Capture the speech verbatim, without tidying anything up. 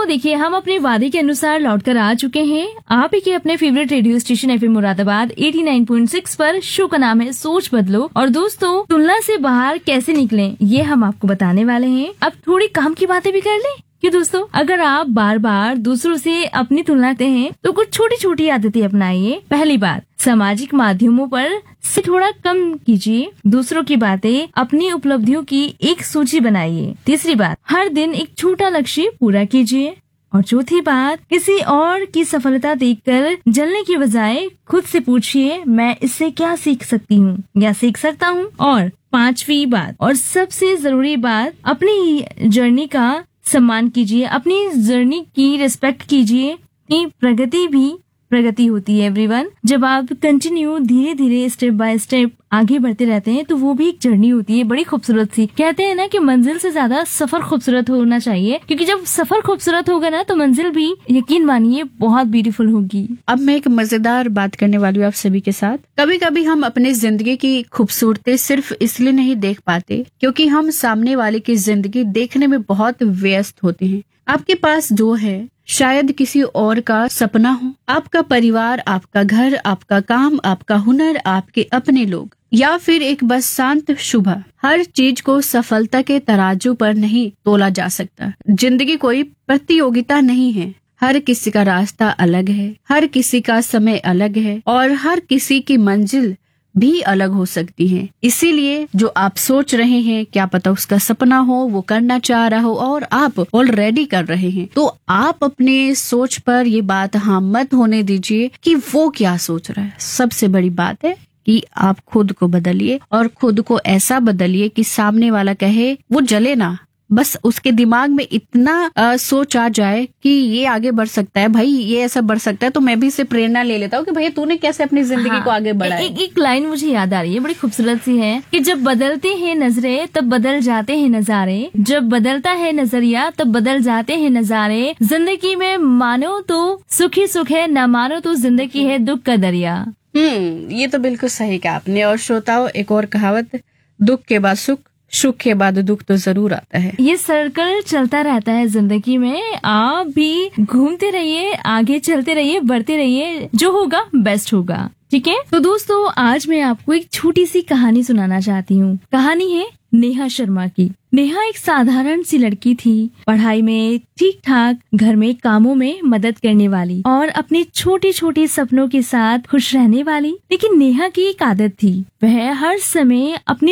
देखिए, हम अपने वादे के अनुसार लौट कर आ चुके हैं। आप ही के अपने favourite radio station FM Moradabad नवासी पॉइंट छह पर। शो का नाम है सोच बदलो। और दोस्तों, तुलना से बाहर कैसे निकलें, ये हम आपको बताने वाले हैं। अब थोड़ी काम की बातें भी कर लें कि दोस्तों, अगर आप बार बार दूसरों से अपनी तुलना करते हैं तो कुछ छोटी छोटी आदतें अपनाइए। पहली बात, सामाजिक माध्यमों पर से थोड़ा कम कीजिए। दूसरों की बातें, अपनी उपलब्धियों की एक सूची बनाइए। तीसरी बात, हर दिन एक छोटा लक्ष्य पूरा कीजिए। और चौथी बात, किसी और की सफलता देखकर जलने की बजाय खुद से पूछिए, मैं इससे क्या सीख सकती हूँ या सीख सकता हूँ। और पांचवी बात और सबसे जरूरी बात, अपनी जर्नी का सम्मान कीजिए, अपनी जर्नी की रिस्पेक्ट कीजिए। कि प्रगति भी प्रगति होती है एवरीवन। जब आप कंटिन्यू धीरे धीरे स्टेप बाय स्टेप आगे बढ़ते रहते हैं तो वो भी एक जर्नी होती है, बड़ी खूबसूरत सी। कहते हैं ना कि मंजिल से ज्यादा सफर खूबसूरत होना चाहिए, क्योंकि जब सफर खूबसूरत होगा ना तो मंजिल भी, यकीन मानिए, बहुत ब्यूटीफुल होगी। अब मैं एक मजेदार बात करने वाली हूँ आप सभी के साथ। कभी कभी हम अपनी जिंदगी की खूबसूरती सिर्फ इसलिए नहीं देख पाते क्योंकि हम सामने वाले की जिंदगी देखने में बहुत व्यस्त होते हैं। आपके पास जो है शायद किसी और का सपना हो। आपका परिवार, आपका घर, आपका काम, आपका हुनर, आपके अपने लोग, या फिर एक बस शांत सुबह। हर चीज को सफलता के तराजू पर नहीं तोला जा सकता। जिंदगी कोई प्रतियोगिता नहीं है। हर किसी का रास्ता अलग है, हर किसी का समय अलग है और हर किसी की मंजिल भी अलग हो सकती है। इसीलिए जो आप सोच रहे हैं, क्या पता उसका सपना हो, वो करना चाह रहा हो और आप ऑलरेडी कर रहे हैं, तो आप अपने सोच पर ये बात हाँ मत होने दीजिए कि वो क्या सोच रहा है। सबसे बड़ी बात है कि आप खुद को बदलिए और खुद को ऐसा बदलिए कि सामने वाला कहे, वो जले ना, बस उसके दिमाग में इतना आ, सोच आ जाए कि ये आगे बढ़ सकता है, भाई ये ऐसा बढ़ सकता है, तो मैं भी इससे प्रेरणा ले लेता हूँ कि भैया तूने कैसे अपनी जिंदगी हाँ, को आगे बढ़ाया। एक, एक लाइन मुझे याद आ रही है, बड़ी खूबसूरत सी है कि जब बदलते हैं नजरें तब बदल जाते हैं नजारे, जब बदलता है नजरिया तब बदल जाते हैं नजारे। जिंदगी में मानो तो सुख ही सुख है, न मानो तो जिंदगी है दुख का दरिया। हम्म ये तो बिल्कुल सही कहा आपने। और श्रोताओं, एक और कहावत, दुख के बाद सुख, सुख के बाद दुख तो जरूर आता है। ये सर्कल चलता रहता है जिंदगी में। आप भी घूमते रहिए, आगे चलते रहिए, बढ़ते रहिए, जो होगा बेस्ट होगा। ठीक है, तो दोस्तों, आज मैं आपको एक छोटी सी कहानी सुनाना चाहती हूँ। कहानी है नेहा शर्मा की। नेहा एक साधारण सी लड़की थी, पढ़ाई में ठीक ठाक, घर में कामों में मदद करने वाली और अपने छोटे छोटे सपनों के साथ खुश रहने वाली। लेकिन नेहा की एक आदत थी, वह हर समय अपने